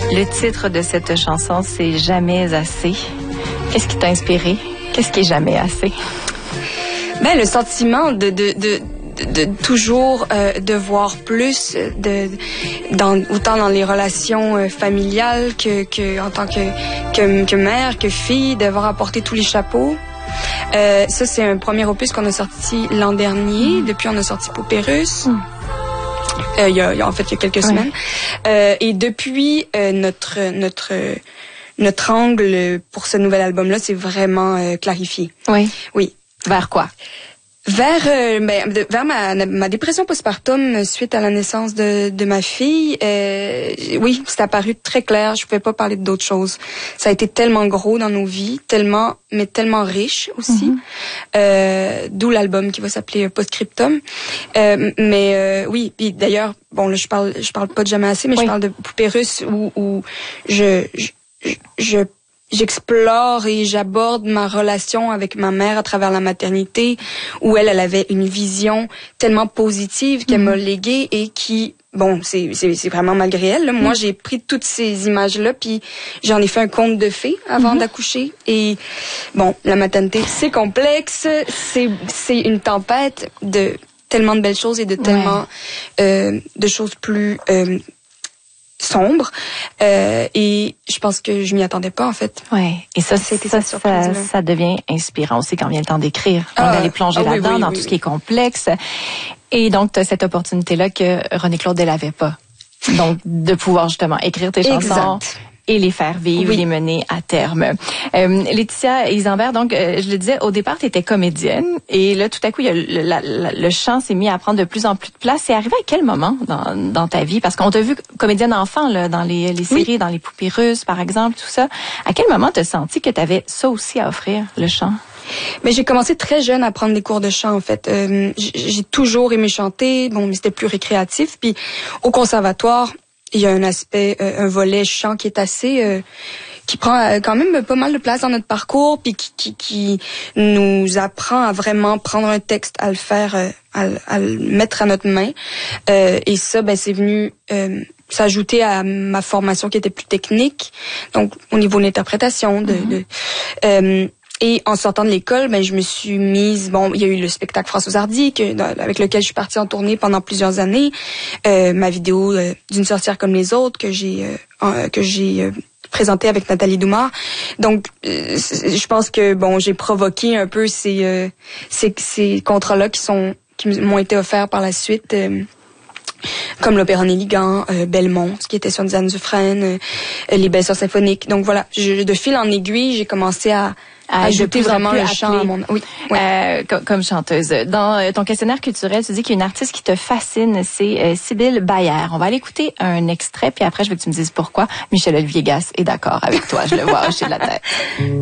Le titre de cette chanson, c'est Jamais assez. Qu'est-ce qui t'a inspiré? Qu'est-ce qui est jamais assez? Ben, le sentiment de toujours de voir plus autant dans les relations familiales que en tant que mère, que fille, devoir apporter tous les chapeaux. Ça, c'est un premier opus qu'on a sorti l'an dernier. Depuis, on a sorti Poupée russe. Il y a quelques semaines. Et depuis, notre angle pour ce nouvel album-là, c'est vraiment clarifié. Oui. Vers quoi? Vers ma dépression postpartum suite à la naissance de ma fille. Oui, c'est apparu très clair. Je pouvais pas parler d'autre chose. Ça a été tellement gros dans nos vies, tellement riche aussi. D'où l'album qui va s'appeler Postscriptum. Oui, puis d'ailleurs, bon là je parle pas de Jamais assez, mais je parle de Poupée russe où j'explore et j'aborde ma relation avec ma mère à travers la maternité, où elle avait une vision tellement positive qu'elle m'a léguée et qui, bon, c'est vraiment malgré elle, là. Moi, j'ai pris toutes ces images-là, puis j'en ai fait un conte de fées avant d'accoucher. Et bon, la maternité, c'est complexe, c'est une tempête de tellement de belles choses et de tellement de choses plus sombre, et je pense que je m'y attendais pas en fait. Ouais. Et ça devient inspirant aussi quand vient le temps d'écrire, d'aller plonger là-dedans dans tout ce qui est complexe. Et donc tu as cette opportunité là que René-Claude elle avait pas. Donc de pouvoir justement écrire tes chansons et les faire vivre, les mener à terme. Laetitia Isambert, donc je le disais, au départ, tu étais comédienne et là, tout à coup, le chant s'est mis à prendre de plus en plus de place. C'est arrivé à quel moment dans ta vie? Parce qu'on t'a vu comédienne enfant là, dans les séries, dans les Poupées russes, par exemple, tout ça. À quel moment t'as senti que tu avais ça aussi à offrir, le chant? Mais j'ai commencé très jeune à prendre des cours de chant en fait. J'ai toujours aimé chanter, bon, mais c'était plus récréatif. Puis au conservatoire, il y a un aspect, un volet chant qui est assez, qui prend quand même pas mal de place dans notre parcours, puis qui nous apprend à vraiment prendre un texte, à le faire, à le mettre à notre main. Et ça, ben c'est venu s'ajouter à ma formation qui était plus technique, donc au niveau de l'interprétation, et en sortant de l'école, ben je me suis mise. Bon, il y a eu le spectacle Françoise Hardy avec lequel je suis partie en tournée pendant plusieurs années. Ma vidéo d'une sorcière comme les autres que j'ai présentée avec Nathalie Doumar. Donc, je pense que bon, j'ai provoqué un peu ces contrats-là qui m'ont été offerts par la suite. Comme l'Opéra Néligan, Belmont, ce qui était sur Diane Dufresne, les Belles Sœurs symphoniques. Donc voilà, de fil en aiguille, j'ai commencé à ajouter vraiment le chant à mon... Oui. Comme chanteuse. Dans ton questionnaire culturel, tu dis qu'il y a une artiste qui te fascine, c'est Sybille Bayer. On va aller écouter un extrait, puis après, je veux que tu me dises pourquoi Michel-Olivier Gasse est d'accord avec toi. Je le vois hocher de la tête.